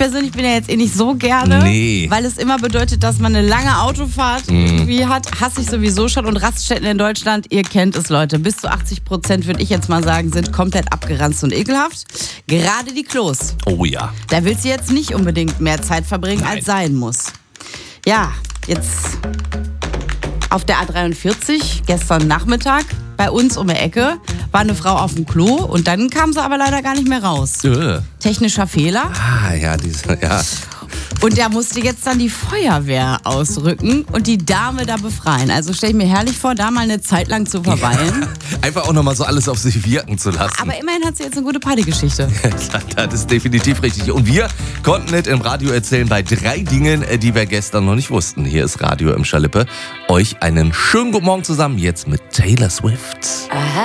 persönlich bin ja jetzt nicht so gerne, weil es immer bedeutet, dass man eine lange Autofahrt irgendwie hat. Hasse ich sowieso schon. Und Raststätten in Deutschland, ihr kennt es, Leute, bis zu 80%, würde ich jetzt mal sagen, sind komplett abgeranzt und ekelhaft. Gerade die Klos. Oh ja. Da willst du jetzt nicht unbedingt mehr Zeit verbringen, als sein muss. Ja, jetzt auf der A43, gestern Nachmittag, bei uns um die Ecke, war eine Frau auf dem Klo und dann kam sie aber leider gar nicht mehr raus. Technischer Fehler. Ja. Und der musste jetzt dann die Feuerwehr ausrücken und die Dame da befreien. Also stelle ich mir herrlich vor, da mal eine Zeit lang zu verweilen. Ja, einfach auch nochmal so alles auf sich wirken zu lassen. Aber immerhin hat sie jetzt eine gute Partygeschichte. Das ist definitiv richtig. Und wir konnten es im Radio erzählen bei 3 Dingen, die wir gestern noch nicht wussten. Hier ist Radio im Schalippe. Euch einen schönen guten Morgen zusammen, jetzt mit Taylor Swift. Aha.